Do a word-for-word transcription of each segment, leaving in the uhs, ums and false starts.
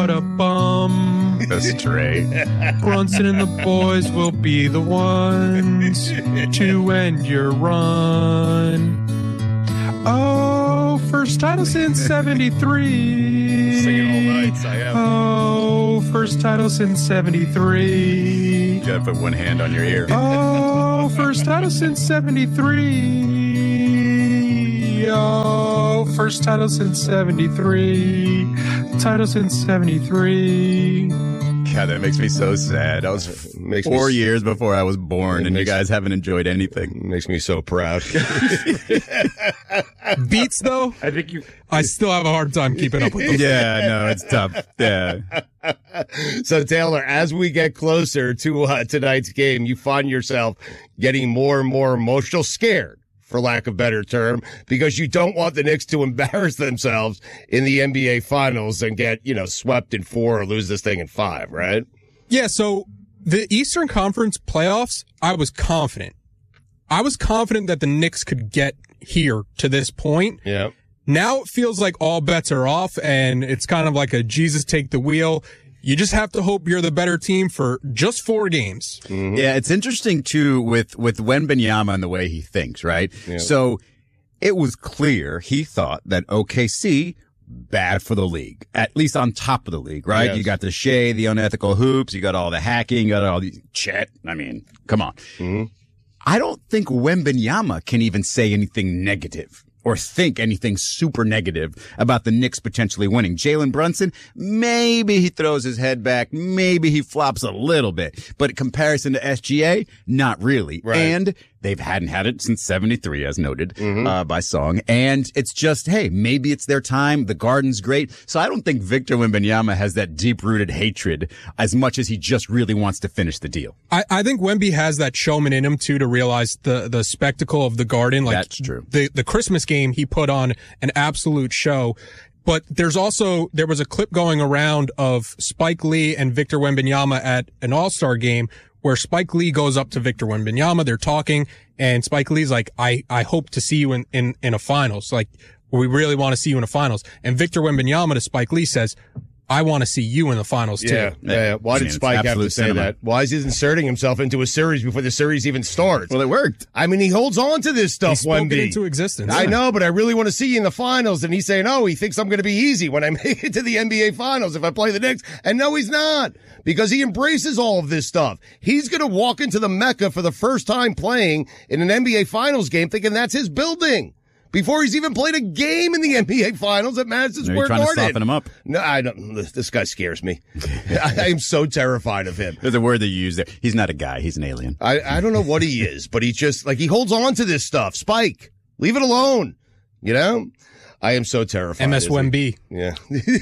what a bum. That's Trey. Brunson and the boys will be the ones to end your run. Oh, first title since seventy-three. Singing all night, I am. Oh, first title since seventy-three. You gotta put one hand on your ear. Oh, first title since seventy-three. Oh, first title since seventy-three. Title since seventy-three. God, that makes me so sad. I was makes four me, years before I was born, and you makes, guys haven't enjoyed anything. Makes me so proud. Beats, though, I think you. I still have a hard time keeping up with them. Yeah, no, it's tough. Yeah. So, Taylor, as we get closer to uh, tonight's game, you find yourself getting more and more emotional, scared, for lack of a better term, because you don't want the Knicks to embarrass themselves in the N B A Finals and get, you know, swept in four or lose this thing in five, right? Yeah, so the Eastern Conference playoffs, I was confident. I was confident that the Knicks could get here to this point. Yeah. Now it feels like all bets are off, and it's kind of like a Jesus take the wheel. You just have to hope you're the better team for just four games. Mm-hmm. Yeah, it's interesting, too, with, with Wembanyama and the way he thinks, right? Yeah. So it was clear he thought that O K C, bad for the league, at least on top of the league, right? Yes. You got the Shea, the unethical hoops, you got all the hacking, you got all the Chet. I mean, come on. Mm-hmm. I don't think Wembanyama can even say anything negative or think anything super negative about the Knicks potentially winning. Jalen Brunson, maybe he throws his head back, maybe he flops a little bit, but in comparison to S G A, not really. Right. And they've hadn't had it since seventy-three, as noted, mm-hmm. uh, by Song. And it's just, hey, maybe it's their time. The Garden's great. So I don't think Victor Wembanyama has that deep-rooted hatred as much as he just really wants to finish the deal. I, I think Wemby has that showman in him, too, to realize the, the spectacle of the Garden. Like, that's true. The, the Christmas game, he put on an absolute show. But there's also, there was a clip going around of Spike Lee and Victor Wembanyama at an All-Star game where Spike Lee goes up to Victor Wembanyama. They're talking, and Spike Lee's like, I, I hope to see you in, in, in a finals. Like, we really want to see you in a finals. And Victor Wembanyama to Spike Lee says, I want to see you in the finals, too. Yeah, yeah. Why did Spike have to say that? Why is he inserting himself into a series before the series even starts? Well, it worked. I mean, he holds on to this stuff, He spoke Wemby. it into existence. I know, but I really want to see you in the finals. And he's saying, oh, he thinks I'm going to be easy when I make it to the N B A Finals if I play the Knicks. And no, he's not, because he embraces all of this stuff. He's going to walk into the Mecca for the first time playing in an N B A Finals game thinking that's his building, before he's even played a game in the N B A Finals at Madison Square Garden. You're trying to soften him up. No, I don't. This guy scares me. I, I am so terrified of him. There's a word that you use there. He's not a guy. He's an alien. I, I don't know what he is, but he just, like, he holds on to this stuff. Spike, leave it alone. You know? I am so terrified. M S Wemby. Yeah.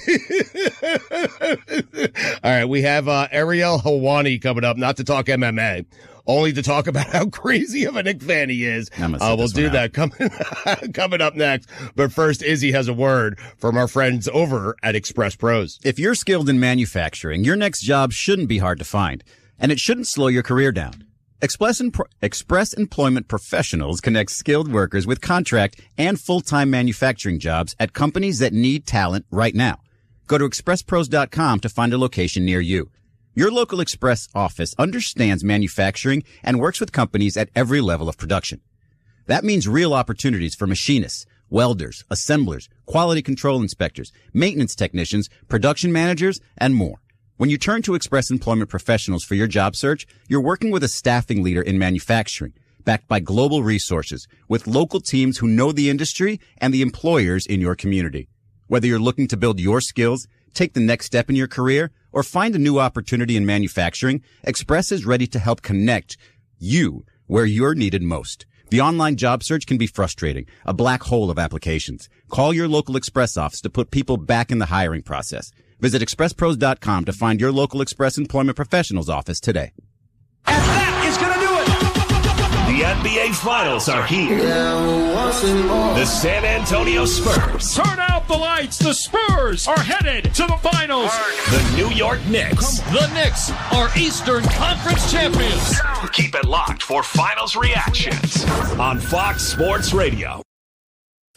All right, we have uh, Ariel Helwani coming up, not to talk M M A. Only to talk about how crazy of a Knicks fan he is. Uh, we'll do that coming, coming up next. But first, Izzy has a word from our friends over at Express Pros. If you're skilled in manufacturing, your next job shouldn't be hard to find, and it shouldn't slow your career down. Express, Empro- Express Employment Professionals connect skilled workers with contract and full-time manufacturing jobs at companies that need talent right now. Go to express pros dot com to find a location near you. Your local Express office understands manufacturing and works with companies at every level of production. That means real opportunities for machinists, welders, assemblers, quality control inspectors, maintenance technicians, production managers, and more. When you turn to Express Employment Professionals for your job search, you're working with a staffing leader in manufacturing, backed by global resources, with local teams who know the industry and the employers in your community. Whether you're looking to build your skills, take the next step in your career, or find a new opportunity in manufacturing, Express is ready to help connect you where you're needed most. The online job search can be frustrating, a black hole of applications. Call your local Express office to put people back in the hiring process. Visit express pros dot com to find your local Express Employment Professionals office today. And that is going to do it. The N B A Finals are here. The San Antonio Spurs. Turn out the lights. The Spurs are headed to the finals. The New York Knicks. The Knicks are Eastern Conference champions. Keep it locked for finals reactions on Fox Sports Radio.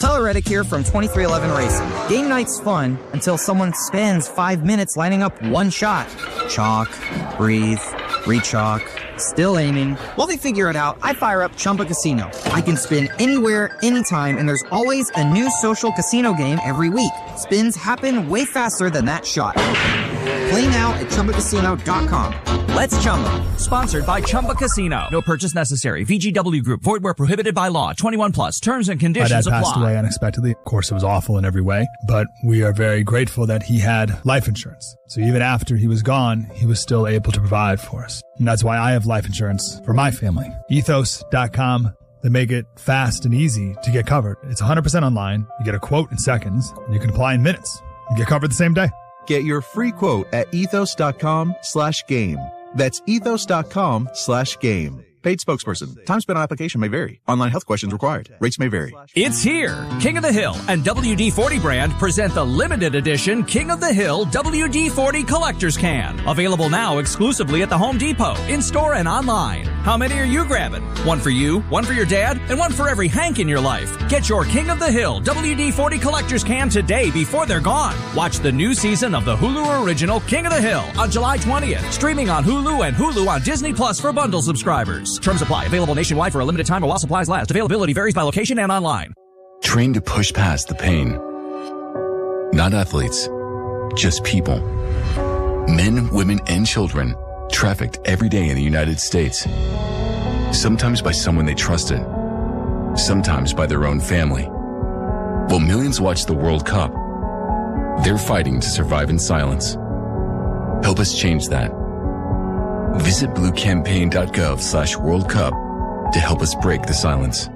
Tyler Reddick here from twenty-three eleven Racing. Game night's fun until someone spends five minutes lining up one shot. Chalk, breathe, re-chalk, still aiming. While they figure it out, I fire up Chumba Casino. I can spin anywhere, anytime, and there's always a new social casino game every week. Spins happen way faster than that shot. Play now at Chumba Casino dot com. Let's Chumba. Sponsored by Chumba Casino. No purchase necessary. V G W Group. Void where prohibited by law. twenty-one plus. Terms and conditions apply. My dad apply. passed away unexpectedly. Of course, it was awful in every way, but we are very grateful that he had life insurance. So even after he was gone, he was still able to provide for us. And that's why I have life insurance for my family. Ethos dot com. They make it fast and easy to get covered. It's one hundred percent online. You get a quote in seconds, and you can apply in minutes. You get covered the same day. Get your free quote at ethos.com slash game. That's ethos.com slash game. Paid spokesperson. Time spent on application may vary. Online health questions required. Rates may vary. It's here. King of the Hill and W D forty brand present the limited edition King of the Hill W D forty Collector's Can. Available now exclusively at the Home Depot, in-store and online. How many are you grabbing? One for you, one for your dad, and one for every Hank in your life. Get your King of the Hill W D forty Collector's Can today before they're gone. Watch the new season of the Hulu original King of the Hill on July twentieth. Streaming on Hulu and Hulu on Disney Plus for bundle subscribers. Terms apply. Available nationwide for a limited time while supplies last. Availability varies by location and online. Train to push past the pain. Not athletes, just people. Men, women, and children trafficked every day in the United States. Sometimes by someone they trusted. Sometimes by their own family. While millions watch the World Cup, they're fighting to survive in silence. Help us change that. Visit bluecampaign.gov slash World Cup to help us break the silence.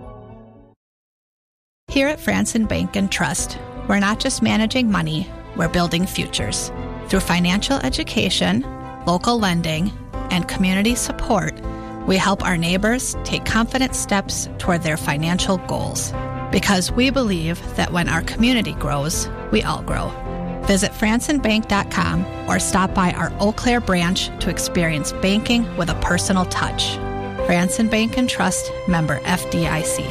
Here at Franson Bank and Trust, we're not just managing money, we're building futures. Through financial education, local lending, and community support, we help our neighbors take confident steps toward their financial goals. Because we believe that when our community grows, we all grow. Visit franson bank dot com or stop by our Eau Claire branch to experience banking with a personal touch. Franson Bank and Trust, member F D I C.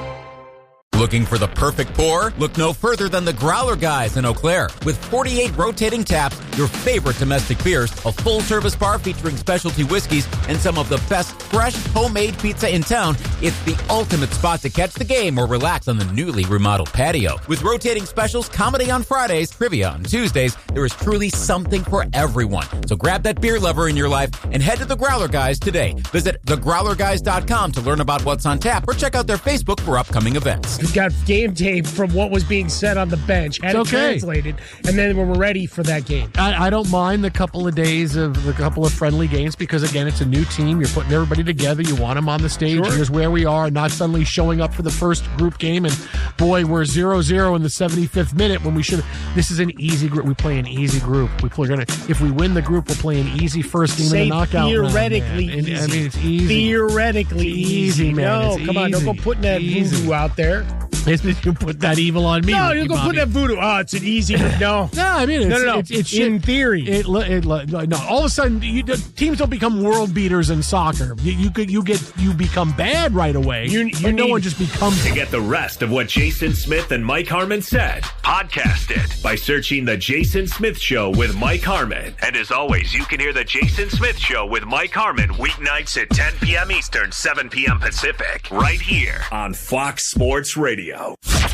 Looking for the perfect pour? Look no further than the Growler Guys in Eau Claire. With forty-eight rotating taps, your favorite domestic beers, a full-service bar featuring specialty whiskeys, and some of the best fresh homemade pizza in town, it's the ultimate spot to catch the game or relax on the newly remodeled patio. With rotating specials, comedy on Fridays, trivia on Tuesdays, there is truly something for everyone. So grab that beer lover in your life and head to the Growler Guys today. Visit the growler guys dot com to learn about what's on tap or check out their Facebook for upcoming events. We've got game tape from what was being said on the bench, had it's it okay. translated, and then we're ready for that game. I, I don't mind the couple of days of the couple of friendly games because, again, it's a new team. You're putting everybody together. You want them on the stage. Sure. Here's where we are, not suddenly showing up for the first group game, and boy, we're zero zero in the seventy-fifth minute when we should. This is an easy group. We play an easy group. We play, gonna, if we win the group, we'll play an easy first game Say in the knockout theoretically round. easy. I mean, it's easy. Theoretically it's easy, man. No, it's come easy. on, don't go putting that easy. voodoo out there. You put that evil on me. No, Ricky you go Bobby. put that voodoo. Oh, it's an easy. No, no. I mean, it's, no, no, no. It's, it's in shit. theory. It, it, it, no, all of a sudden, you, teams don't become world beaters in soccer. You, you could, you get, you become bad right away. You, you no need, one just becomes. To get the rest of what Jason Smith and Mike Harmon said, podcast it by searching The Jason Smith Show with Mike Harmon. And as always, you can hear The Jason Smith Show with Mike Harmon weeknights at ten p.m. Eastern, seven p.m. Pacific, right here on Fox Sports Radio.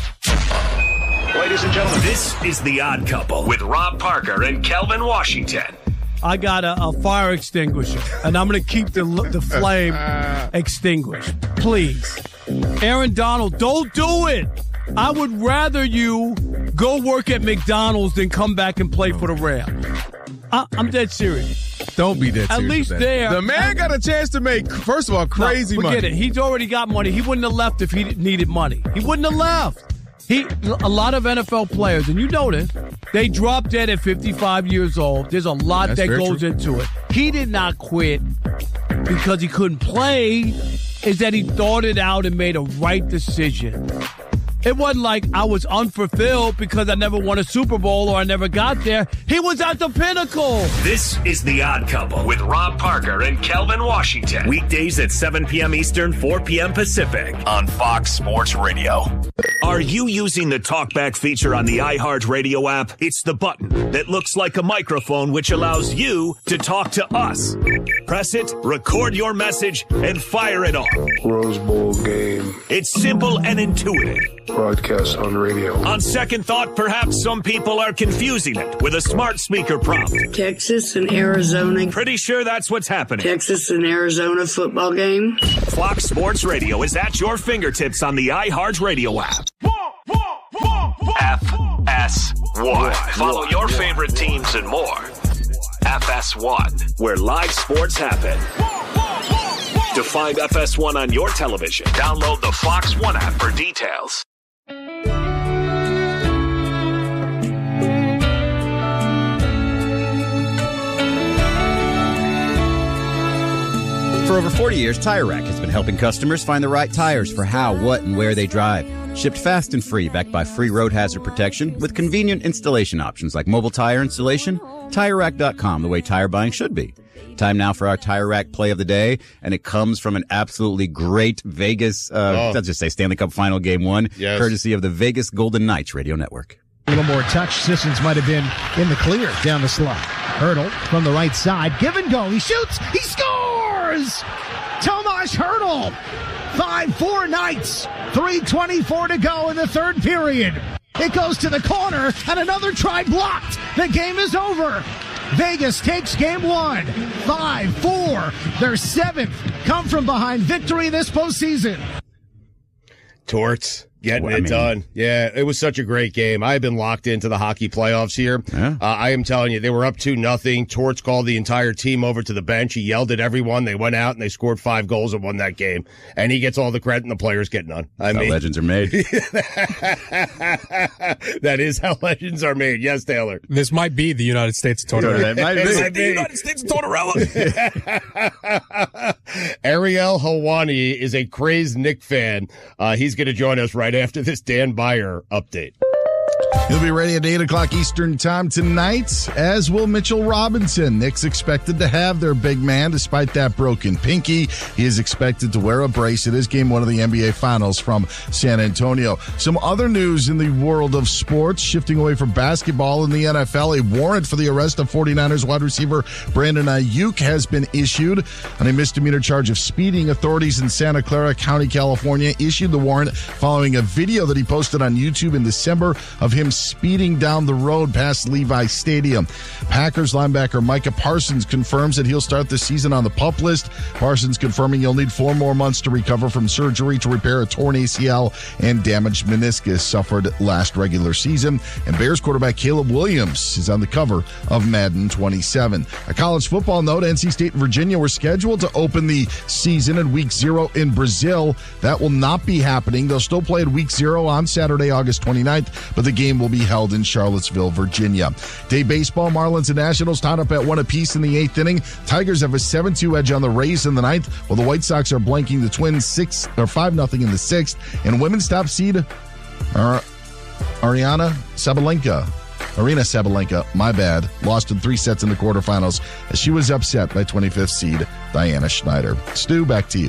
Ladies and gentlemen, this is The Odd Couple with Rob Parker and Kelvin Washington. I got a, a fire extinguisher, and I'm going to keep the the flame extinguished. Please. Aaron Donald, don't do it. I would rather you go work at McDonald's than come back and play for the Rams. I, I'm dead serious. Don't be dead serious. At least with there. The man got a chance to make, first of all, crazy no, forget money. it. He's already got money. He wouldn't have left if he needed money. He wouldn't have left. He, a lot of N F L players, and you know this, they drop dead at fifty-five years old. There's a lot That's that goes true. into it. He did not quit because he couldn't play. Is that he thought it out and made a right decision. It wasn't like I was unfulfilled because I never won a Super Bowl or I never got there. He was at the pinnacle. This is The Odd Couple with Rob Parker and Kelvin Washington. Weekdays at seven p.m. Eastern, four p.m. Pacific on Fox Sports Radio. Are you using the TalkBack feature on the iHeartRadio app? It's the button that looks like a microphone which allows you to talk to us. Press it, record your message, and fire it off. Rose Bowl game. It's simple and intuitive. Broadcast on radio. On second thought, perhaps some people are confusing it with a smart speaker prompt. Texas and Arizona. Pretty sure that's what's happening. Texas and Arizona football game. Fox Sports Radio is at your fingertips on the iHeartRadio app. F S one. Follow your favorite teams and more. F S one, where live sports happen. To find F S one on your television, download the Fox One app for details. For over forty years, Tire Rack has been helping customers find the right tires for how, what, and where they drive. Shipped fast and free, backed by free road hazard protection, with convenient installation options like mobile tire installation. Tire Rack dot com, the way tire buying should be. Time now for our Tire Rack play of the day, and it comes from an absolutely great Vegas, uh, oh. let's just say Stanley Cup Final Game One, yes. courtesy of the Vegas Golden Knights Radio Network. A little more touch. Sissons might have been in the clear down the slot. Hurdle from the right side. Give and go. He shoots. He scores! Tomas Hurdle. five four Knights. three twenty-four to go in the third period. It goes to the corner, and another try blocked. The game is over. Vegas takes game one. five four. Their seventh come from behind victory this postseason. Torts. Getting well, it I mean, done. Yeah, it was such a great game. I've been locked into the hockey playoffs here. Yeah. Uh, I am telling you, they were up two nothing. Torts called the entire team over to the bench. He yelled at everyone. They went out and they scored five goals and won that game. And he gets all the credit and the players get none. I That's mean, how legends are made. That is how legends are made. Yes, Taylor. This might be the United States of Tortorella. It might be. This is the United States of Tortorella. Ariel Helwani is a crazed Knicks fan. Uh, he's going to join us right after this Dan Byer update. He'll be ready at eight o'clock Eastern time tonight, as will Mitchell Robinson. Knicks expected to have their big man despite that broken pinky. He is expected to wear a brace. It is game one of the N B A Finals from San Antonio. Some other news in the world of sports, shifting away from basketball in the N F L. A warrant for the arrest of 49ers wide receiver Brandon Ayuk has been issued on a misdemeanor charge of speeding. Authorities in Santa Clara County, California, issued the warrant following a video that he posted on YouTube in December of him speeding down the road past Levi Stadium. Packers linebacker Micah Parsons confirms that he'll start the season on the PUP list. Parsons confirming he'll need four more months to recover from surgery to repair a torn A C L and damaged meniscus suffered last regular season. And Bears quarterback Caleb Williams is on the cover of Madden twenty-seven. A college football note, N C State and Virginia were scheduled to open the season in week zero in Brazil. That will not be happening. They'll still play at week zero on Saturday, August twenty-ninth, but the game will be held in Charlottesville, Virginia. Day baseball, Marlins and Nationals tied up at one apiece in the eighth inning. Tigers have a seven two edge on the Rays in the ninth, while the White Sox are blanking the Twins six or five nothing in the sixth. And women's top seed, uh, Ariana Sabalenka. Arena Sabalenka, my bad, lost in three sets in the quarterfinals as she was upset by twenty-fifth seed Diana Schneider. Stu, back to you.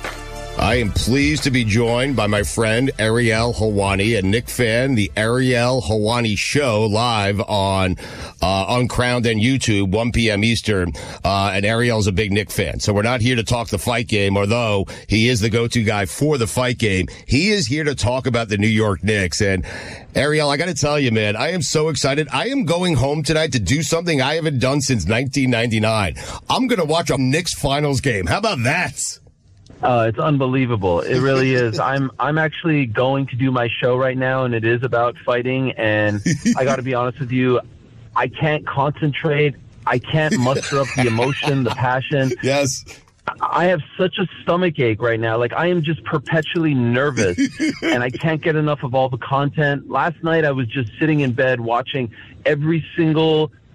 I am pleased to be joined by my friend Ariel Helwani, a Knicks fan, the Ariel Helwani Show live on uh, on Crowned and YouTube, one p.m. Eastern. Uh, and Ariel's a big Knicks fan. So we're not here to talk the fight game, although he is the go-to guy for the fight game. He is here to talk about the New York Knicks. And Ariel, I got to tell you, man, I am so excited. I am going home tonight to do something I haven't done since nineteen ninety-nine. I'm going to watch a Knicks finals game. How about that? Uh, it's unbelievable. It really is. I'm I'm actually going to do my show right now, and it is about fighting. And I got to be honest with you, I can't concentrate. I can't muster up the emotion, the passion. Yes. I have such a stomach ache right now. Like, I am just perpetually nervous, and I can't get enough of all the content. Last night, I was just sitting in bed watching every single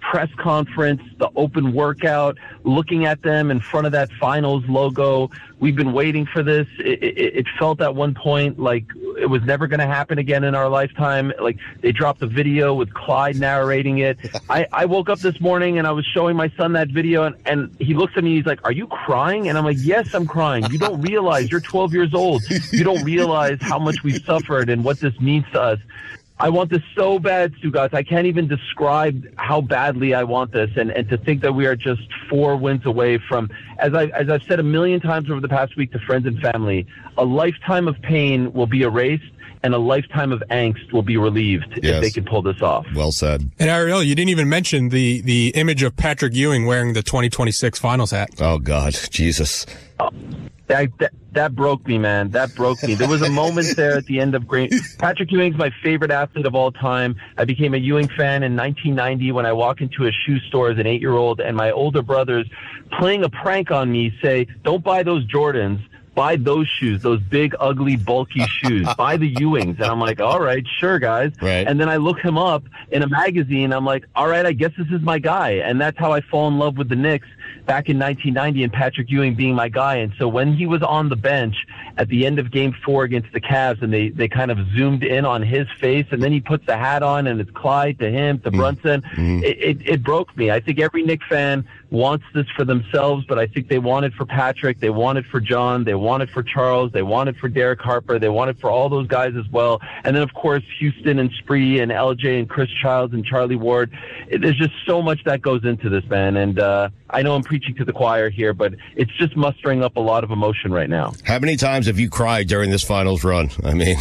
press conference, the open workout, looking at them in front of that finals logo. We've been waiting for this. It, it, it felt at one point like it was never going to happen again in our lifetime. Like they dropped a video with Clyde narrating it. I, I woke up this morning and I was showing my son that video, and, and he looks at me. He's like, "Are you crying?" And I'm like, "Yes, I'm crying. You don't realize you're twelve years old. You don't realize how much we've suffered and what this means to us." I want this so bad, Stugotz. I can't even describe how badly I want this. And, and to think that we are just four wins away from, as, I, as I've said a million times over the past week to friends and family, a lifetime of pain will be erased and a lifetime of angst will be relieved Yes. if they can pull this off. Well said. And Ariel, you didn't even mention the, the image of Patrick Ewing wearing the twenty twenty-six finals hat. Oh, God. Jesus. Oh, that, that, that broke me, man. That broke me. There was a moment there at the end of great. Patrick Ewing's my favorite athlete of all time. I became a Ewing fan in nineteen ninety when I walked into a shoe store as an eight-year-old, and my older brothers, playing a prank on me, say, "Don't buy those Jordans. Buy those shoes, those big, ugly, bulky shoes. Buy the Ewings." And I'm like, "All right, sure, guys." Right. And then I look him up in a magazine. I'm like, "All right, I guess this is my guy." And that's how I fall in love with the Knicks back in nineteen ninety, and Patrick Ewing being my guy. And so when he was on the bench at the end of game four against the Cavs, and they, they kind of zoomed in on his face, and then he puts the hat on, and it's Clyde to him, to Brunson, Mm-hmm. it, it, it broke me. I think every Knicks fan wants this for themselves, but I think they want it for Patrick, they want it for John, they want it for Charles, they want it for Derek Harper, they want it for all those guys as well. And then, of course, Houston and Spree and L J and Chris Childs and Charlie Ward. It, there's just so much that goes into this, man. And uh, I know I'm preaching to the choir here, but it's just mustering up a lot of emotion right now. How many times have you cried during this finals run? I mean...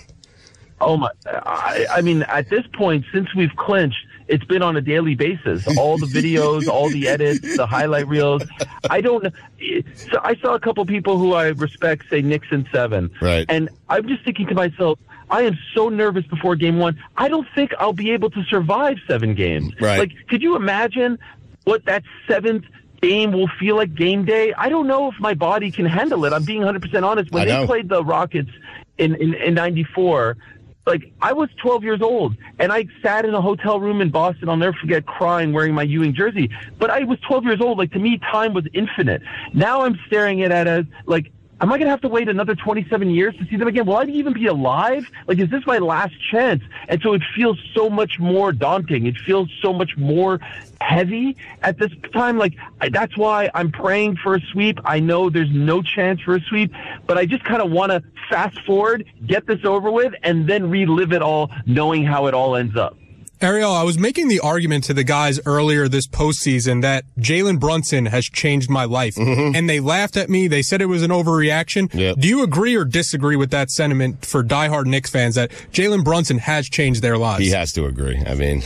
Oh my! I, I mean, at this point, since we've clinched, it's been on a daily basis. All the videos, all the edits, the highlight reels. I don't. So I saw a couple people who I respect say Knicks in seven, right? And I'm just thinking to myself, I am so nervous before game one. I don't think I'll be able to survive seven games. Right? Like, could you imagine what that seventh game will feel like game day? I don't know if my body can handle it. I'm being one hundred percent honest. When I they know. played the Rockets in in, in ninety-four. Like, I was twelve years old, and I sat in a hotel room in Boston, I'll never forget, crying, wearing my Ewing jersey. But I was twelve years old. Like, to me, time was infinite. Now I'm staring at it as, like, am I going to have to wait another twenty-seven years to see them again? Will I even be alive? Like, is this my last chance? And so it feels so much more daunting. It feels so much more heavy at this time. Like, I, that's why I'm praying for a sweep. I know there's no chance for a sweep, but I just kind of want to fast forward, get this over with, and then relive it all, knowing how it all ends up. Ariel, I was making the argument to the guys earlier this postseason that Jalen Brunson has changed my life. Mm-hmm. And they laughed at me. They said it was an overreaction. Yep. Do you agree or disagree with that sentiment for diehard Knicks fans that Jalen Brunson has changed their lives? He has to agree. I mean,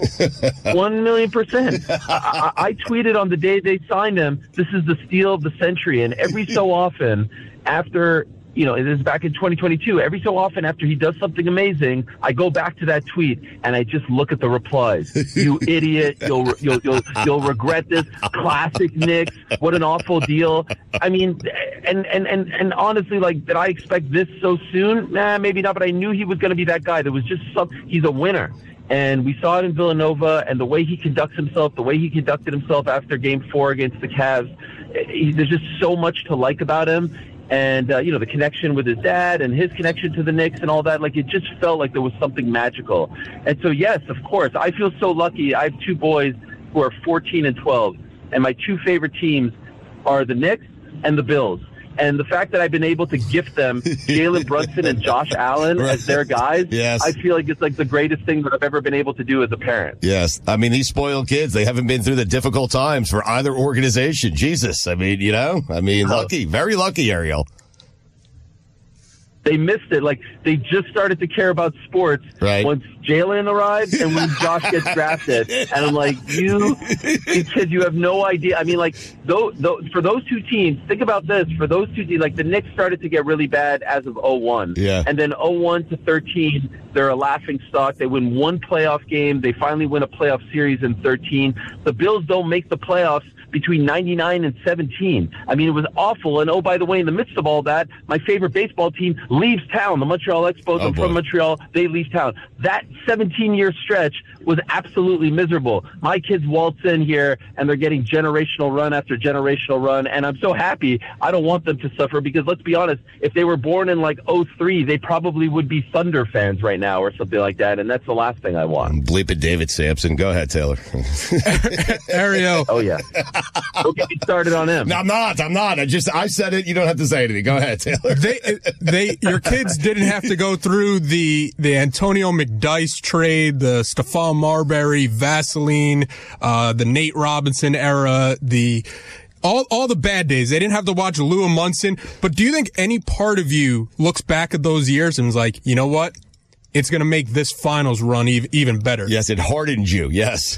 one million percent. I, I tweeted on the day they signed him, this is the steal of the century. And every so often, after, you know, it is back in twenty twenty-two, every so often after he does something amazing, I go back to that tweet and I just look at the replies. You idiot. You'll, you'll, you'll, you'll regret this. Classic Knicks. What an awful deal. I mean, and, and, and, and honestly, like, did I expect this so soon? Nah, maybe not, but I knew he was going to be that guy. There was just some, he's a winner. And we saw it in Villanova, and the way he conducts himself, the way he conducted himself after game four against the Cavs, he, there's just so much to like about him. And, uh, you know, the connection with his dad and his connection to the Knicks and all that, like, it just felt like there was something magical. And so, yes, of course, I feel so lucky. I have two boys who are fourteen and twelve, and my two favorite teams are the Knicks and the Bills. And the fact that I've been able to gift them Jalen Brunson and Josh Allen right. as their guys, yes. I feel like it's like the greatest thing that I've ever been able to do as a parent. Yes. I mean, these spoiled kids, they haven't been through the difficult times for either organization. Jesus. I mean, you know, I mean, lucky, very lucky, Ariel. They missed it. Like, they just started to care about sports right. once Jalen arrived and when Josh gets drafted. And I'm like, you, you kids, you have no idea. I mean, like, though, though, for those two teams, think about this. For those two teams, like, the Knicks started to get really bad as of oh one. Yeah. And then oh one to thirteen, they're a laughing stock. They win one playoff game. They finally win a playoff series in thirteen. The Bills don't make the playoffs between ninety-nine and seventeen. I mean, it was awful. And, oh, by the way, in the midst of all that, my favorite baseball team leaves town. The Montreal Expos, Oh, I'm boy. from Montreal, they leave town. That seventeen-year stretch was absolutely miserable. My kids waltz in here, and they're getting generational run after generational run, and I'm so happy. I don't want them to suffer because, let's be honest, if they were born in like oh three, they probably would be Thunder fans right now or something like that, and that's the last thing I want. Bleep it, David Sampson. Go ahead, Taylor. Ariel. Oh, yeah. Don't get me started on him. No, I'm not. I'm not. I just, I said it. You don't have to say anything. Go ahead, Taylor. They, they, your kids didn't have to go through the, the Antonio McDyess trade, the Stephon Marbury, Vaseline, uh, the Nate Robinson era, the, all, all the bad days. They didn't have to watch Lou Munson. But do you think any part of you looks back at those years and is like, you know what? It's going to make this finals run ev- even better. Yes, it hardened you. Yes.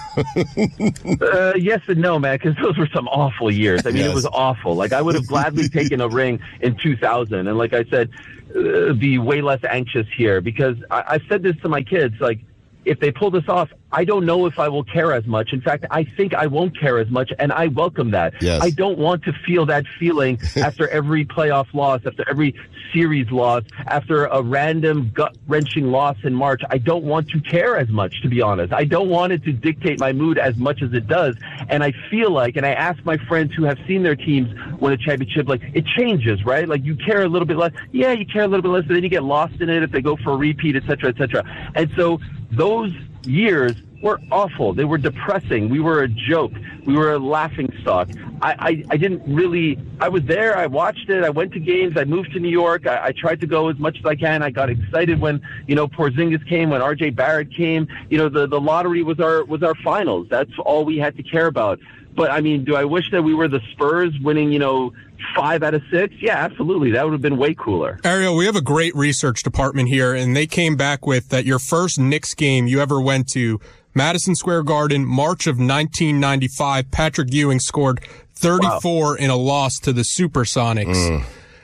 Uh, yes and no, man, because those were some awful years. I mean, Yes. it was awful. Like, I would have gladly taken a ring in two thousand. And like I said, uh, be way less anxious here because I- I've said this to my kids, like, if they pull this off, I don't know if I will care as much. In fact, I think I won't care as much, and I welcome that. Yes. I don't want to feel that feeling after every playoff loss, after every series loss, after a random gut-wrenching loss in March. I don't want to care as much, to be honest. I don't want it to dictate my mood as much as it does. And I feel like, and I ask my friends who have seen their teams win a championship, like, it changes, right? Like, you care a little bit less. Yeah, you care a little bit less, but then you get lost in it if they go for a repeat, et cetera, et cetera. And so those years were awful. They were depressing. We were a joke. We were a laughing stock. I, I, I didn't really, I was there. I watched it. I went to games. I moved to New York. I, I tried to go as much as I can. I got excited when, you know, Porzingis came, when R J Barrett came. You know, the, the lottery was our, was our finals. That's all we had to care about. But, I mean, do I wish that we were the Spurs winning, you know, five out of six? Yeah, absolutely. That would have been way cooler. Ariel, we have a great research department here, and they came back with that your first Knicks game you ever went to, Madison Square Garden, March of nineteen ninety-five, Patrick Ewing scored thirty-four wow. in a loss to the Supersonics. Mm.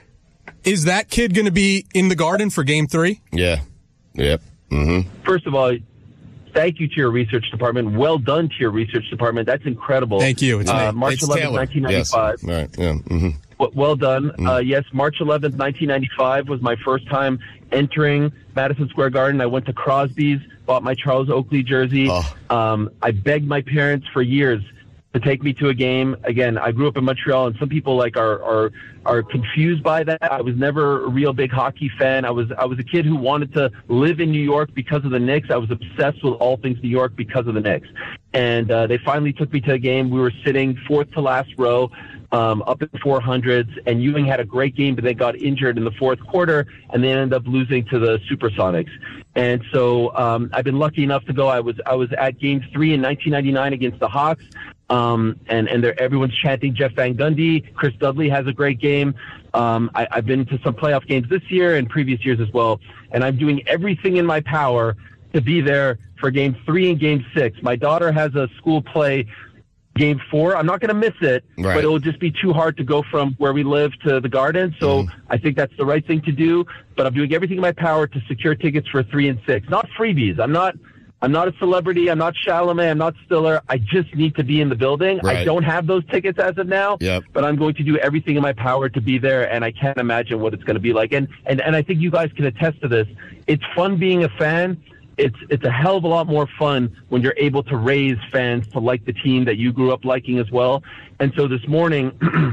Is that kid going to be in the Garden for game three? Yeah. Yep. Mm-hmm. First of all, thank you to your research department. Well done to your research department. That's incredible. Thank you. It's uh, March eleventh, nineteen ninety-five. Yes. Right. Yeah. Mm-hmm. Well, well done. Mm-hmm. Uh, yes, March eleventh, nineteen ninety-five was my first time entering Madison Square Garden. I went to Crosby's, bought my Charles Oakley jersey. Oh. Um, I begged my parents for years to take me to a game. Again, I grew up in Montreal, and some people like are are are confused by that. I was never a real big hockey fan. I was I was a kid who wanted to live in New York because of the Knicks. I was obsessed with all things New York because of the Knicks. And uh, they finally took me to a game. We were sitting fourth to last row, um, up in the four hundreds, and Ewing had a great game, but they got injured in the fourth quarter, and they ended up losing to the Supersonics. And so um, I've been lucky enough to go. I was I was at Game Three in nineteen ninety-nine against the Hawks. Um, and, and they're, everyone's chanting Jeff Van Gundy. Chris Dudley has a great game. Um, I, I've been to some playoff games this year and previous years as well. And I'm doing everything in my power to be there for game three and game six. My daughter has a school play game four. I'm not going to miss it, right. but it will just be too hard to go from where we live to the Garden. So mm. I think that's the right thing to do, but I'm doing everything in my power to secure tickets for three and six, not freebies. I'm not, I'm not a celebrity. I'm not Chalamet. I'm not Stiller. I just need to be in the building. Right. I don't have those tickets as of now, yep. but I'm going to do everything in my power to be there, and I can't imagine what it's going to be like. And, and, and I think you guys can attest to this. It's fun being a fan. It's, it's a hell of a lot more fun when you're able to raise fans to like the team that you grew up liking as well. And so this morning,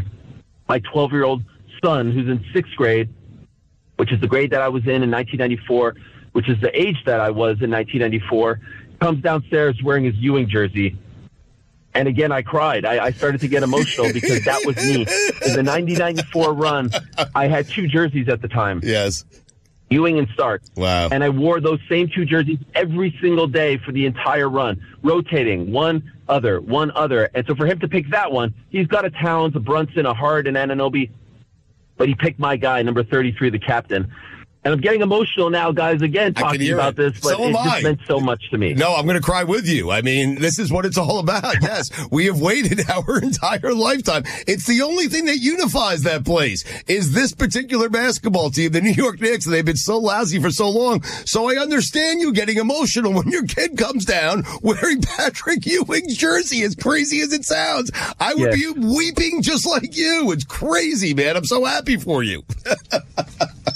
my twelve-year-old son, who's in sixth grade, which is the grade that I was in in nineteen ninety-four, which is the age that I was in nineteen ninety-four, comes downstairs wearing his Ewing jersey. And again, I cried. I, I started to get emotional because that was me. In the nineteen ninety-four run, I had two jerseys at the time. Yes. Ewing and Stark. Wow. And I wore those same two jerseys every single day for the entire run, rotating one other, one other. And so for him to pick that one, he's got a Towns, a Brunson, a Hart, and Anunoby. But he picked my guy, number thirty-three, the captain. And I'm getting emotional now, guys, again, talking about this, but so it just I. meant so much to me. No, I'm going to cry with you. I mean, this is what it's all about. Yes, we have waited our entire lifetime. It's the only thing that unifies that place is this particular basketball team, the New York Knicks. They've been so lousy for so long. So I understand you getting emotional when your kid comes down wearing Patrick Ewing's jersey, as crazy as it sounds. I would yes. be weeping just like you. It's crazy, man. I'm so happy for you.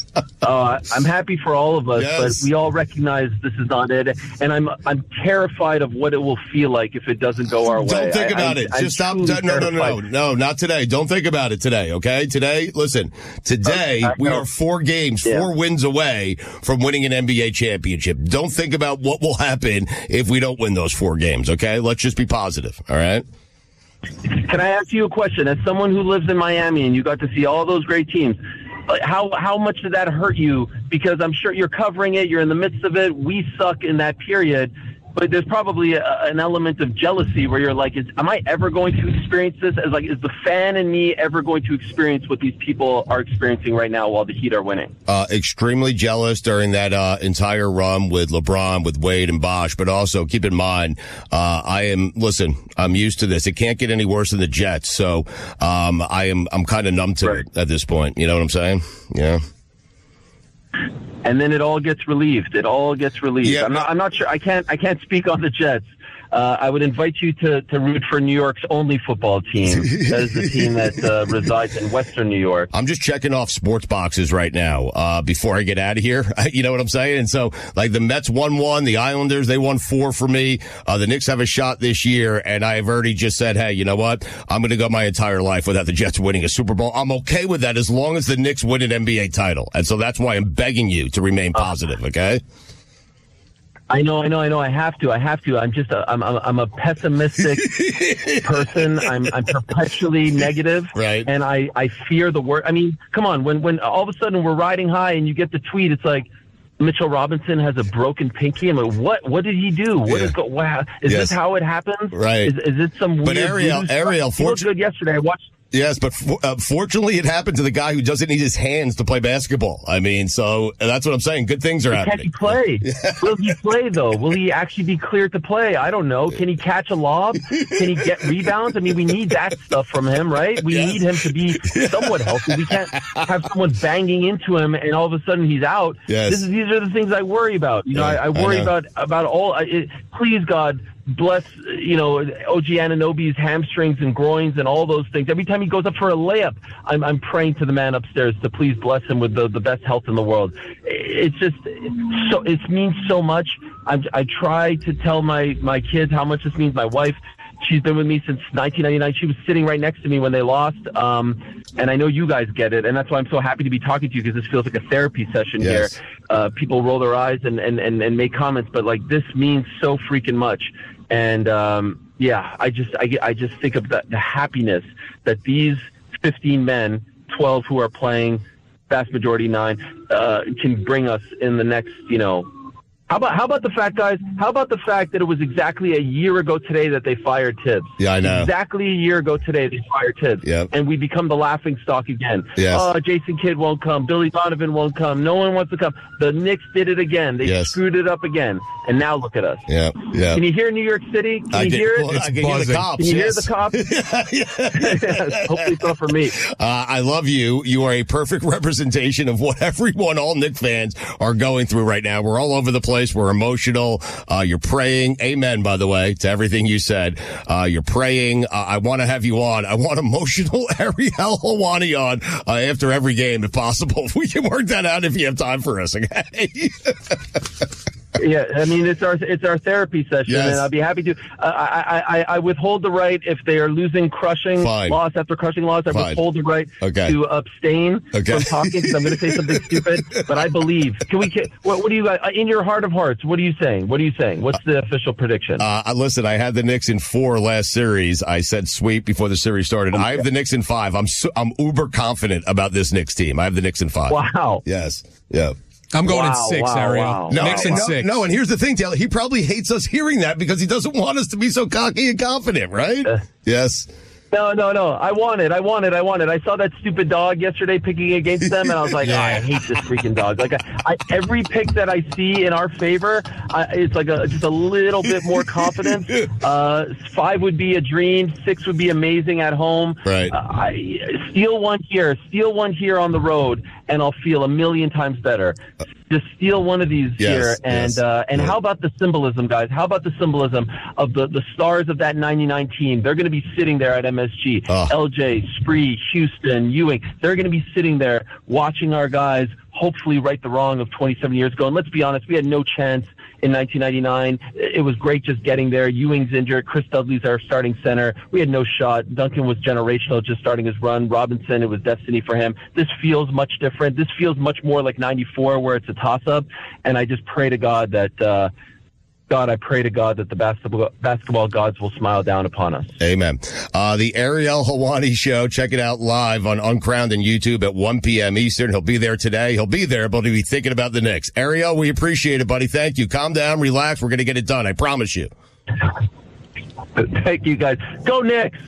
Uh, I'm happy for all of us, Yes. but we all recognize this is not it, and I'm I'm terrified of what it will feel like if it doesn't go our way. Don't think I- about I- it. I'm Just stop. truly No, no, no, no, terrified. no, not today. Don't think about it today, okay? Today, listen, today Okay, we no. are four games, Yeah. four wins away from winning an N B A championship. Don't think about what will happen if we don't win those four games, okay? Let's just be positive, all right? Can I ask you a question? As someone who lives in Miami and you got to see all those great teams, like, how how much did that hurt you? Because I'm sure you're covering it, you're in the midst of it. We suck in that period, but there's probably a, an element of jealousy where you're like, is, am I ever going to experience this? As like, is the fan in me ever going to experience what these people are experiencing right now while the Heat are winning? Uh, extremely jealous during that uh, entire run with LeBron, with Wade and Bosh. But also keep in mind, uh, I am, listen, I'm used to this. It can't get any worse than the Jets. So um, I am, I'm kind of numb to Right. it at this point. You know what I'm saying? Yeah. And then it all gets relieved. It all gets relieved. Yeah, I'm not. I'm not sure. I can't. I can't speak on the Jets. Uh, I would invite you to, to root for New York's only football team. That is the team that uh, resides in Western New York. I'm just checking off sports boxes right now uh, before I get out of here. You know what I'm saying? And so, like, the Mets won one, the Islanders, they won four for me. Uh, the Knicks have a shot this year, and I've already just said, hey, you know what? I'm going to go my entire life without the Jets winning a Super Bowl. I'm okay with that as long as the Knicks win an N B A title. And so that's why I'm begging you to remain positive, okay? I know, I know, I know. I have to. I have to. I'm just. A, I'm. I'm I'm a pessimistic person. I'm. I'm perpetually negative. Right. And I. I fear the worst. I mean, come on. When. When all of a sudden we're riding high and you get the tweet, it's like Mitchell Robinson has a broken pinky. I'm like, what? What did he do? What Yeah. is go? Wow. Is Yes. this how it happens? Right. Is, is it some But weird? Ariel- voodoo Ariel, stuff? He looked fortu- good yesterday. I watched. Yes, but for, uh, fortunately, it happened to the guy who doesn't need his hands to play basketball. I mean, so that's what I'm saying. Good things are Can happening. he play? Will he play, though? Will he actually be cleared to play? I don't know. Can he catch a lob? Can he get rebounds? I mean, we need that stuff from him, right? We Yes. need him to be somewhat healthy. We can't have someone banging into him and all of a sudden he's out. Yes. This is, these are the things I worry about. You know, Yeah, I, I worry I know. about, about all. I- It, please, God, bless, you know, O G Anunoby's hamstrings and groins and all those things. Every time he goes up for a layup, I'm, I'm praying to the man upstairs to please bless him with the, the best health in the world. It's just so, it means so much. I'm, I try to tell my, my kids how much this means. My wife, she's been with me since nineteen ninety-nine. She was sitting right next to me when they lost. Um, and I know you guys get it. And that's why I'm so happy to be talking to you, because this feels like a therapy session Yes. here. Uh, people roll their eyes and, and, and, and make comments, but like this means so freaking much. And, um, yeah, I just, I, I just think of the, the happiness that these fifteen men, twelve who are playing, vast majority nine, uh, can bring us in the next, you know, how about, how about the fact, guys, how about the fact that it was exactly a year ago today that they fired Tibbs? Yeah, I know. Exactly a year ago today they fired Tibbs. Yep. And we become the laughing stock again. Yes. Oh, Jason Kidd won't come. Billy Donovan won't come. No one wants to come. The Knicks did it again. They Yes. screwed it up again. And now look at us. Yeah, yeah. Can you hear New York City? Can I you can- hear it? well, I can hear the cops. Can you yes. hear the cops? Hopefully it's not for me. Uh, I love you. You are a perfect representation of what everyone, all Knick fans, are going through right now. We're all over the place. We're emotional. Uh, you're praying. Amen, by the way, to everything you said. Uh, you're praying. Uh, I want to have you on. I want emotional Ariel Helwani on uh, after every game, if possible. We can work that out if you have time for us, okay? Yeah, I mean it's our it's our therapy session, Yes. and I'll be happy to. Uh, I, I I withhold the right if they are losing, crushing Fine. loss after crushing loss. I Fine. withhold the right Okay. to abstain Okay. from talking because I'm going to say something stupid. But I believe. Can we? Can, what, what do you guys in your heart of hearts? What are you saying? What are you saying? What's the official prediction? Uh, listen, I had the Knicks in four last series. I said sweep before the series started. I have the Knicks in five. I'm su- I'm uber confident about this Knicks team. I have the Knicks in five. Wow. Yes. Yeah. I'm going in Wow, six, wow, Ariel. wow. No, Knicks in no, six. no, and here's the thing, Taylor. He probably hates us hearing that because he doesn't want us to be so cocky and confident, right? Uh, yes. No, no, no. I want it. I want it. I want it. I saw that stupid dog yesterday picking against them, and I was like, Yeah. oh, I hate this freaking dog. Like, I, I, every pick that I see in our favor, I, it's like a, just a little bit more confidence. Uh, five would be a dream. Six would be amazing at home. Right. Uh, I, steal one here. Steal one here on the road, and I'll feel a million times better. Just steal one of these Yes, here, and yes. uh, and Yeah. how about the symbolism, guys? How about the symbolism of the, the stars of that ninety-nine team? They're going to be sitting there at M S G. Oh. L J, Spree, Houston, Ewing. They're going to be sitting there watching our guys hopefully right the wrong of twenty-seven years ago. And let's be honest, we had no chance in nineteen ninety-nine. It was great just getting there. Ewing's injured. Chris Dudley's our starting center. We had no shot. Duncan was generational, just starting his run. Robinson, it was destiny for him. This feels much different. This feels much more like ninety-four, where it's a toss-up. And I just pray to God that, uh, God, I pray to God that the basketball basketball gods will smile down upon us. Amen. Uh, the Ariel Helwani Show, check it out live on Uncrowned and YouTube at one p.m. Eastern. He'll be there today. He'll be there, but he'll be thinking about the Knicks. Ariel, we appreciate it, buddy. Thank you. Calm down, relax. We're going to get it done. I promise you. Thank you, guys. Go Knicks!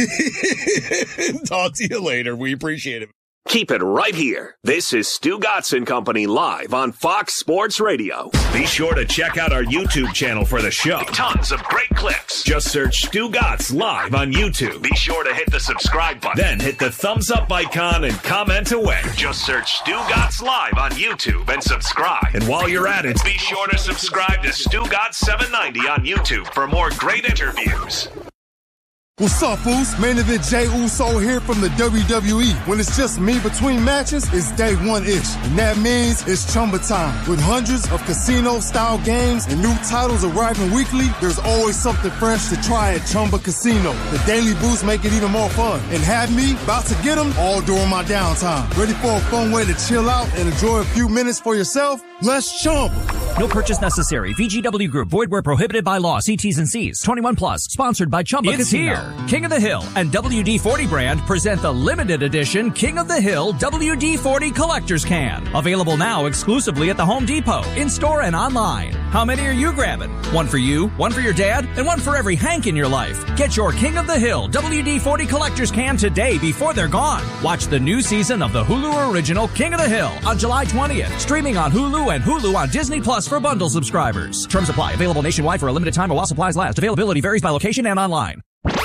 Talk to you later. We appreciate it. Keep it right here. This is Stu Gatz and Company live on Fox Sports Radio. Be sure to check out our YouTube channel for the show. Tons of great clips. Just search Stu Gatz live on YouTube. Be sure to hit the subscribe button. Then hit the thumbs up icon and comment away. Just search Stu Gatz live on YouTube and subscribe. And while you're at it, be sure to subscribe to Stu Gatz seven ninety on YouTube for more great interviews. What's up, fools? Main event Jey Uso here from the W W E. When it's just me between matches, it's day one-ish. And that means it's Chumba time. With hundreds of casino-style games and new titles arriving weekly, there's always something fresh to try at Chumba Casino. The daily boosts make it even more fun. And have me about to get them all during my downtime. Ready for a fun way to chill out and enjoy a few minutes for yourself? Let's Chumba. No purchase necessary. V G W Group. Void where prohibited by law. See T's and C's. twenty-one plus. Sponsored by Chumba Casino. It's here. King of the Hill and W D forty brand present the limited edition King of the Hill W D forty Collector's Can. Available now exclusively at the Home Depot, in-store and online. How many are you grabbing? One for you, one for your dad, and one for every Hank in your life. Get your King of the Hill W D forty Collector's Can today before they're gone. Watch the new season of the Hulu original King of the Hill on July twentieth. Streaming on Hulu and Hulu on Disney Plus for bundle subscribers. Terms apply. Available nationwide for a limited time while supplies last. Availability varies by location and online.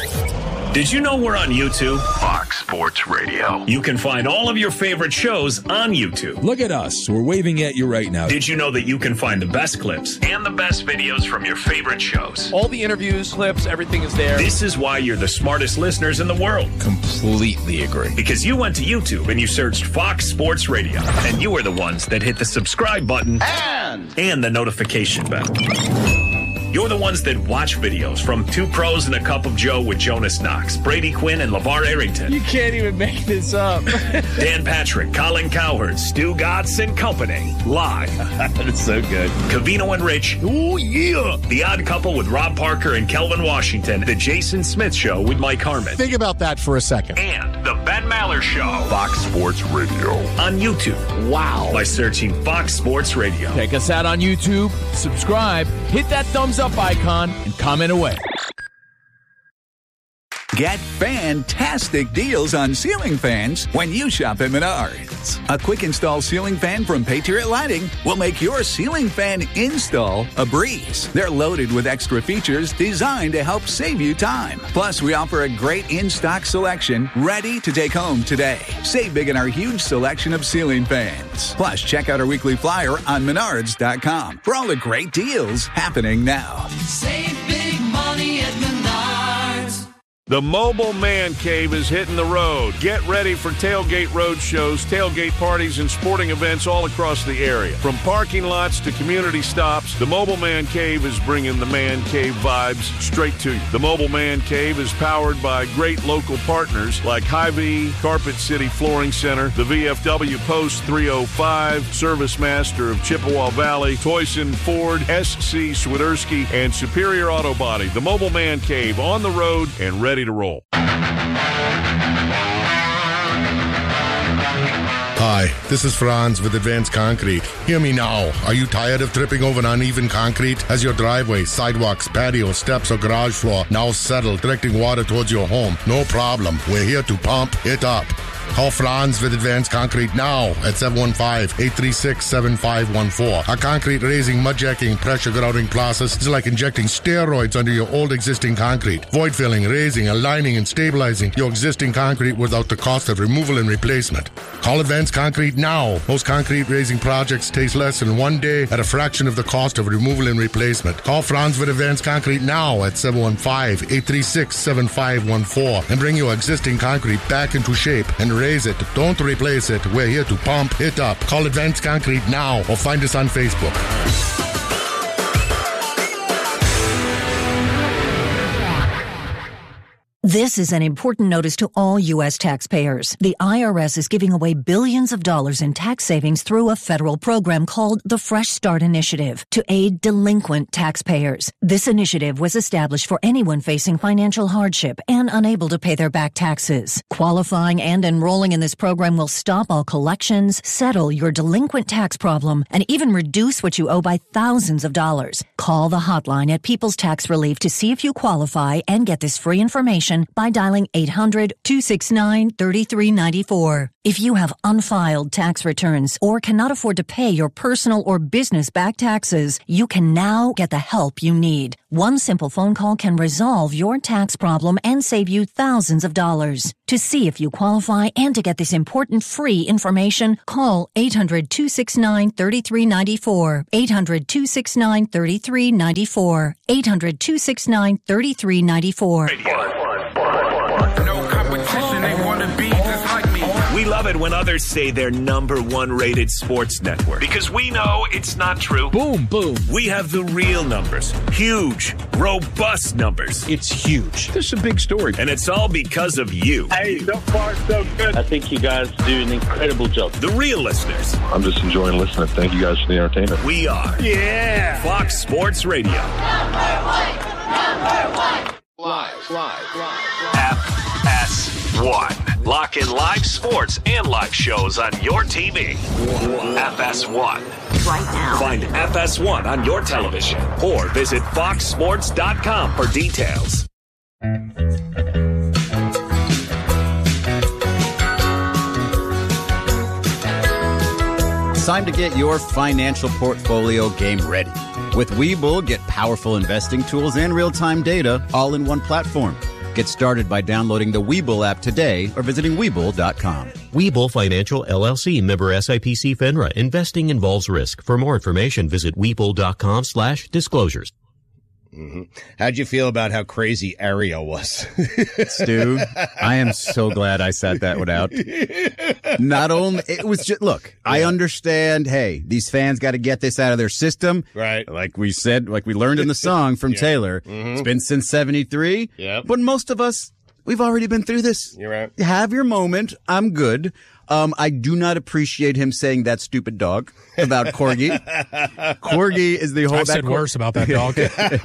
Did you know we're on YouTube? Fox Sports Radio. You can find all of your favorite shows on YouTube. Look at us. We're waving at you right now. Did you know that you can find the best clips and the best videos from your favorite shows? All the interviews, clips, everything is there. This is why you're the smartest listeners in the world. Completely agree. Because you went to YouTube and you searched Fox Sports Radio. And you are the ones that hit the subscribe button and, and the notification bell. You're the ones that watch videos from Two Pros and a Cup of Joe with Jonas Knox, Brady Quinn, and LeVar Arrington. You can't even make this up. Dan Patrick, Colin Cowherd, Stu Gatz and Company. Live. That's so good. Covino and Rich. Oh, yeah. The Odd Couple with Rob Parker and Kelvin Washington. The Jason Smith Show with Mike Harmon. Think about that for a second. And The Ben Maller Show. Fox Sports Radio. On YouTube. Wow. By searching Fox Sports Radio. Check us out on YouTube. Subscribe. Hit that thumbs up icon and comment away. Get fantastic deals on ceiling fans when you shop at Menards. A quick install ceiling fan from Patriot Lighting will make your ceiling fan install a breeze. They're loaded with extra features designed to help save you time. Plus, we offer a great in-stock selection ready to take home today. Save big in our huge selection of ceiling fans. Plus, check out our weekly flyer on menards dot com for all the great deals happening now. Save big money at Menards. The Mobile Man Cave is hitting the road. Get ready for tailgate road shows, tailgate parties, and sporting events all across the area. From parking lots to community stops, the Mobile Man Cave is bringing the Man Cave vibes straight to you. The Mobile Man Cave is powered by great local partners like Hy-Vee, Carpet City Flooring Center, the V F W Post three oh five, Service Master of Chippewa Valley, Toyson Ford, S C Swiderski, and Superior Auto Body. The Mobile Man Cave on the road and ready to roll. Hi, this is Franz with Advanced Concrete. Hear me now. Are you tired of tripping over uneven concrete? Has your driveway, sidewalks, patio, steps, or garage floor now settled, directing water towards your home? No problem. We're here to pump it up. Call Franz with Advanced Concrete now at seven one five, eight three six, seven five one four. Our concrete raising, mud jacking, pressure grouting process is like injecting steroids under your old existing concrete. Void filling, raising, aligning, and stabilizing your existing concrete without the cost of removal and replacement. Call Advanced Concrete now. Most concrete raising projects take less than one day at a fraction of the cost of removal and replacement. Call Franz with Advanced Concrete now at seven one five, eight three six, seven five one four and bring your existing concrete back into shape and ready raise it. Don't replace it. We're here to pump it up. Call Advanced Concrete now or find us on Facebook. This is an important notice to all U S taxpayers. The I R S is giving away billions of dollars in tax savings through a federal program called the Fresh Start Initiative to aid delinquent taxpayers. This initiative was established for anyone facing financial hardship and unable to pay their back taxes. Qualifying and enrolling in this program will stop all collections, settle your delinquent tax problem, and even reduce what you owe by thousands of dollars. Call the hotline at People's Tax Relief to see if you qualify and get this free information by dialing eight hundred, two six nine, three three nine four. If you have unfiled tax returns or cannot afford to pay your personal or business back taxes, you can now get the help you need. One simple phone call can resolve your tax problem and save you thousands of dollars. To see if you qualify and to get this important free information, call eight hundred, two six nine, three three nine four. eight hundred, two six nine, three three nine four. eight hundred, two six nine, three three nine four. We love it when others say they're number one rated sports network because we know it's not true. Boom, boom. We have the real numbers. Huge, robust numbers. It's huge. This is a big story. And it's all because of you. Hey, so far so good. I think you guys do an incredible job. The real listeners. I'm just enjoying listening. Thank you guys for the entertainment. We are. Yeah. Fox Sports Radio. Number one. Number one. Live, live, live. F S one. Lock in live sports and live shows on your T V. F S one. Right now. Find F S one on your television or visit fox sports dot com for details. It's time to get your financial portfolio game ready. With Webull, get powerful investing tools and real-time data all in one platform. Get started by downloading the Webull app today or visiting Webull dot com. Webull Financial, L L C, member S I P C FINRA. Investing involves risk. For more information, visit Webull dot com slash disclosures. Mm-hmm. How'd you feel about how crazy Ariel was? Stu, I am so glad I sat that one out. Not only, it was just, look, yeah. I understand, hey, these fans got to get this out of their system. Right. Like we said, like we learned in the song from yeah. Taylor. Mm-hmm. It's been since seventy-three. Yeah. But most of us, we've already been through this. You're right. Have your moment. I'm good. Um, I do not appreciate him saying that stupid dog about Corgi. Corgi is the whole. I said cor- worse about that dog.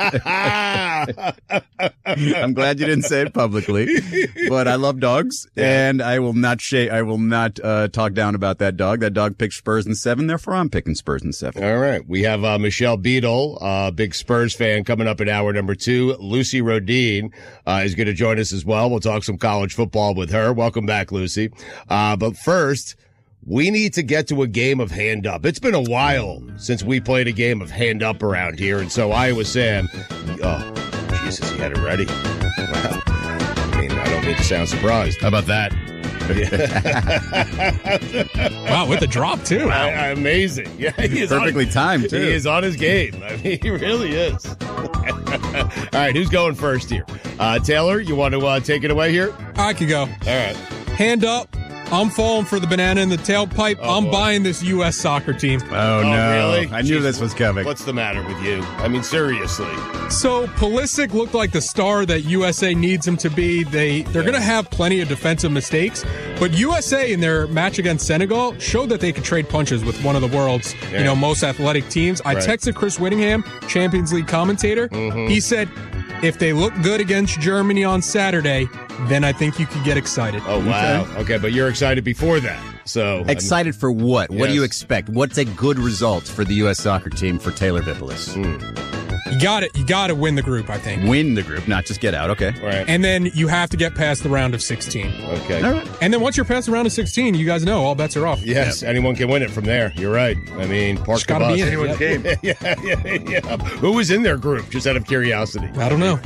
I'm glad you didn't say it publicly, but I love dogs, yeah. and I will not sh- I will not uh, talk down about that dog. That dog picked Spurs in seven, therefore I'm picking Spurs in seven. All right, we have uh, Michelle Beadle, uh, big Spurs fan, coming up in hour number two. Lucy Rodine uh, is going to join us as well. We'll talk some college football with her. Welcome back, Lucy. Uh, but first, we need to get to a game of hand up. It's been a while since we played a game of hand up around here, and so Iowa Sam, oh, Jesus, he had it ready. Wow. I mean, I don't mean to sound surprised. How about that? Wow, with the drop, too. Wow. I, amazing. Yeah, he is perfectly on, timed, too. He is on his game. I mean, he really is. All right, who's going first here? Uh, Taylor, you want to uh, take it away here? I could go. All right. Hand up. I'm falling for the banana in the tailpipe. Oh, I'm boy. buying this U S soccer team. Oh, oh no. Really? I knew Jeez, this was coming. What's the matter with you? I mean, seriously. So, Pulisic looked like the star that U S A needs him to be. They, they're yeah. going to have plenty of defensive mistakes. But U S A, in their match against Senegal, showed that they could trade punches with one of the world's yeah. you know, most athletic teams. I right. texted Chris Whittingham, Champions League commentator. Mm-hmm. He said, if they look good against Germany on Saturday, then I think you could get excited. Oh, wow. Okay, okay but you're excited before that. So Excited I'm, for what? What yes. do you expect? What's a good result for the U S soccer team for Taylor Vipolis? Mm. You got it. You got to win the group, I think. Win the group, not just get out. Okay. Right. And then you have to get past the round of sixteen. Okay. All right. And then once you're past the round of sixteen, you guys know all bets are off. Yes, yeah. anyone can win it from there. You're right. I mean, park the bus. Be in anyone's game. yeah, yeah, yeah. Who was in their group? Just out of curiosity. I don't know.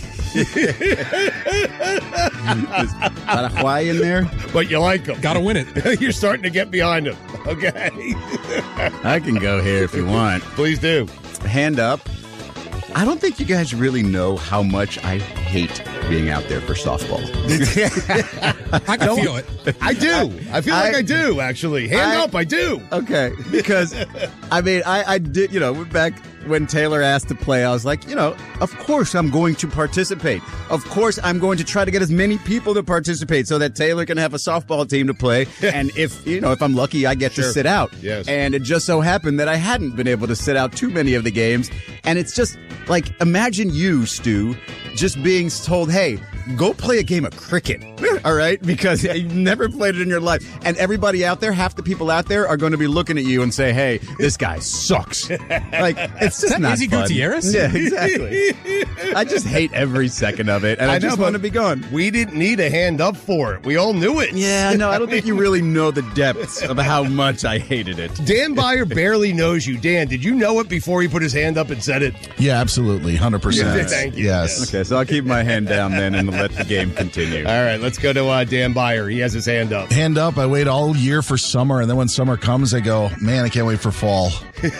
Paraguay in there, but you like them. Got to win it. You're starting to get behind them. Okay. I can go here if you want. Please do. Hand up. I don't think you guys really know how much I hate being out there for softball. I can feel it. I do. I feel like I, I do, actually. Hand I, up, I do. Okay. Because, I mean, I, I did, you know, back when Taylor asked to play, I was like, you know, of course I'm going to participate. Of course I'm going to try to get as many people to participate so that Taylor can have a softball team to play. And if, you know, if I'm lucky, I get sure. to sit out. Yes. And it just so happened that I hadn't been able to sit out too many of the games. And it's just like, imagine you, Stu, just being told, hey, go play a game of cricket, all right? Because you've never played it in your life. And everybody out there, half the people out there are going to be looking at you and say, hey, this guy sucks. Like, it's just not Izzy fun. Gutierrez? Yeah, exactly. I just hate every second of it, and I, I just know, want to be gone. We didn't need a hand up for it. We all knew it. Yeah, no, I don't think you really know the depths of how much I hated it. Dan Beyer barely knows you. Dan, did you know it before he put his hand up and said it? Yeah, absolutely. one hundred percent. Yes. Thank you. Yes. yes. Okay, so I'll keep my hand down then and let the game continue. All right, let's go to uh, Dan Beyer. He has his hand up. Hand up. I wait all year for summer, and then when summer comes, I go, man, I can't wait for fall.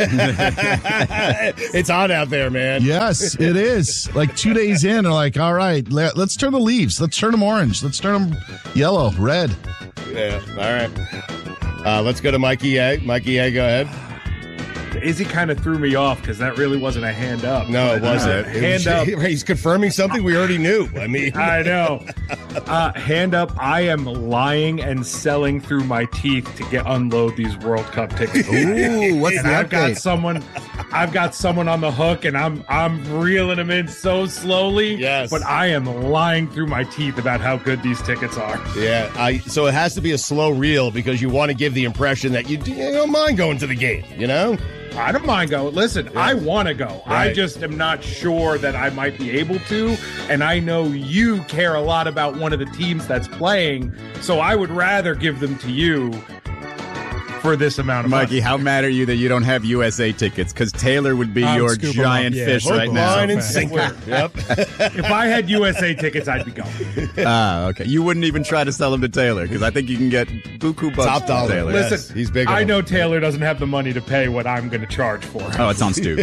It's hot out there, man. Yes, it is. Like two days in, I'm like, all right, let, let's turn the leaves. Let's turn them orange. Let's turn them yellow, red. Yeah, all right. Uh, let's go to Mikey A. Mikey A, go ahead. Izzy kind of threw me off because that really wasn't a hand up. No, it wasn't. Uh, hand up. He's confirming something we already knew. I mean, I know. Uh, hand up. I am lying and selling through my teeth to get unload these World Cup tickets. Ooh, what's and the I've update? got someone. I've got someone on the hook, and I'm I'm reeling them in so slowly. Yes, but I am lying through my teeth about how good these tickets are. Yeah, I. So it has to be a slow reel because you want to give the impression that you, you don't mind going to the game. You know. I don't mind going. Listen, yeah. I want to go. Right. I just am not sure that I might be able to. And I know you care a lot about one of the teams that's playing. So I would rather give them to you for this amount of Mikey, money. how mad are you that you don't have U S A tickets? Because Taylor would be I'm your giant yeah. fish Hook, right now. line, and sinker. Yep. If I had U S A tickets, I'd be going. Ah, okay. You wouldn't even try to sell them to Taylor because I think you can get buku bucks Top dollar. Taylor. Yes, Listen, he's big. I know Taylor doesn't have the money to pay what I'm going to charge for him. Oh, it's on Stu.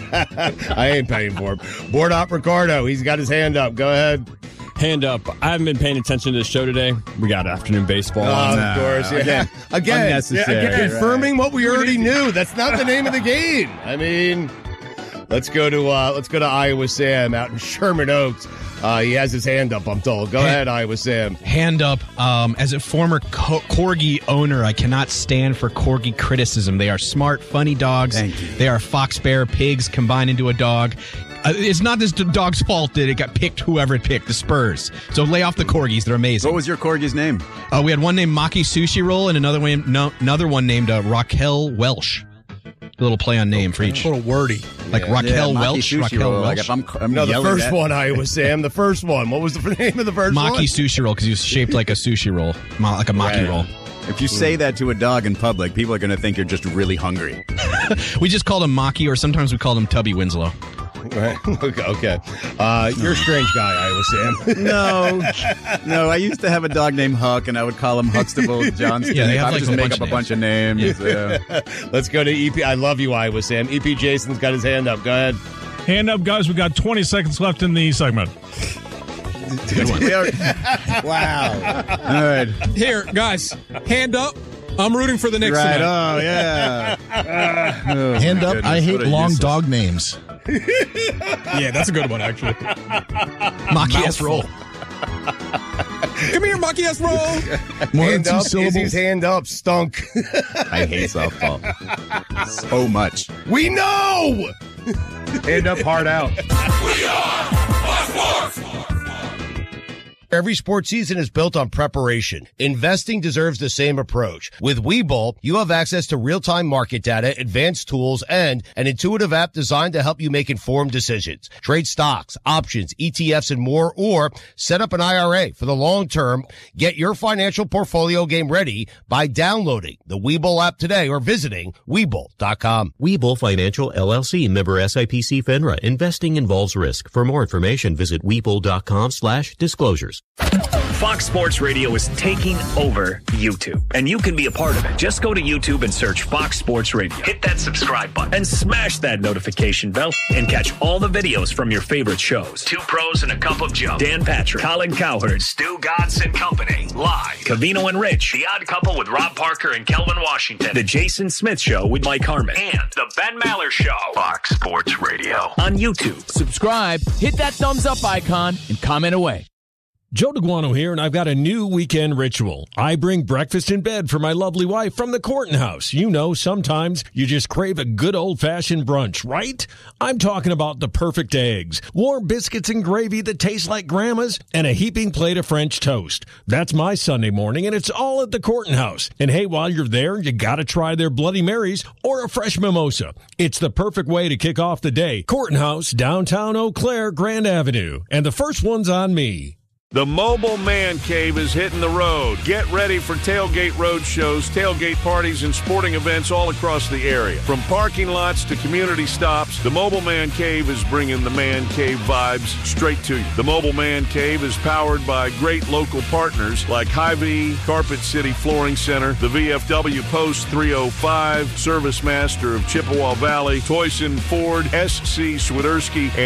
I ain't paying for him. Board op Ricardo. He's got his hand up. Go ahead. Hand up. I haven't been paying attention to the show today. We got afternoon baseball. Oh, on. of course. Yeah. Again, Again, unnecessary, yeah, again, confirming right. what we already knew. That's not the name of the game. I mean, let's go to uh, let's go to Iowa Sam out in Sherman Oaks. Uh, he has his hand up, I'm told. Go hand, ahead, Iowa Sam. Hand up. Um, as a former co- Corgi owner, I cannot stand for Corgi criticism. They are smart, funny dogs. Thank you. They are fox, bear, pigs combined into a dog. Uh, it's not this dog's fault that it got picked, whoever it picked, the Spurs. So lay off the Corgis. They're amazing. What was your Corgi's name? Uh, we had one named Maki Sushi Roll and another one, no, another one named uh, Raquel Welsh. A little play on name okay. for each. A little wordy. Like yeah. Raquel yeah, Welch. Raquel roll. Welch. Like I'm, I'm no, the first at- one, Iowa Sam. The first one. What was the name of the first Maki one? Sushi Roll because he was shaped like a sushi roll, like a maki Right. roll. If you say that to a dog in public, people are going to think you're just really hungry. We just called him Maki, or sometimes we called him Tubby Winslow. Right. Okay. okay. Uh, you're a strange guy, Iowa Sam. No, no. I used to have a dog named Huck, and I would call him Huxtable Johnston. Yeah, they have I would like just a make bunch up of a bunch of names. Yeah. Let's go to E P. I love you, Iowa Sam. E P Jason's got his hand up. Go ahead. Hand up, guys. We got twenty seconds left in the segment. Wow. All right. Here, guys, hand up. I'm rooting for the Knicks Right. tonight. Oh, yeah. Uh, oh, Hand up. goodness, I hate what a long useless- dog names. Yeah, that's a good one, actually. Maki S roll. Come here, Maki S roll. More hand than two up. syllables. Izzy's hand up. Stunk. I hate softball so much. We know. Hand up, hard out. Every sports season is built on preparation. Investing deserves the same approach. With Webull, you have access to real-time market data, advanced tools, and an intuitive app designed to help you make informed decisions. Trade stocks, options, E T Fs, and more, or set up an I R A for the long term. Get your financial portfolio game ready by downloading the Webull app today or visiting Webull dot com. Webull Financial L L C, member S I P C FINRA. Investing involves risk. For more information, visit Webull dot com slash disclosures. customers. Fox Sports Radio is taking over YouTube, and you can be a part of it. Just go to YouTube and search Fox Sports Radio. Hit that subscribe button and smash that notification bell and catch all the videos from your favorite shows. Two Pros and a Cup of Joe. Dan Patrick, Colin Cowherd, Stu Godson Company. Live. Cavino and Rich. The Odd Couple with Rob Parker and Kelvin Washington. The Jason Smith Show with Mike Harmon. And The Ben Maller Show. Fox Sports Radio on YouTube. Subscribe, hit that thumbs up icon, and comment away. Joe DeGuano here, and I've got a new weekend ritual. I bring breakfast in bed for my lovely wife from the Corton House. You know, sometimes you just crave a good old-fashioned brunch, right? I'm talking about the perfect eggs, warm biscuits and gravy that taste like grandma's, and a heaping plate of French toast. That's my Sunday morning, and it's all at the Corton House. And hey, while you're there, you gotta try their Bloody Marys or a fresh mimosa. It's the perfect way to kick off the day. Corton House, downtown Eau Claire, Grand Avenue. And the first one's on me. The Mobile Man Cave is hitting the road. Get ready for tailgate road shows, tailgate parties, and sporting events all across the area. From parking lots to community stops, the Mobile Man Cave is bringing the Man Cave vibes straight to you. The Mobile Man Cave is powered by great local partners like Hy-Vee, Carpet City Flooring Center, the V F W Post three oh five, Service Master of Chippewa Valley, Toyson Ford, S C Swiderski, and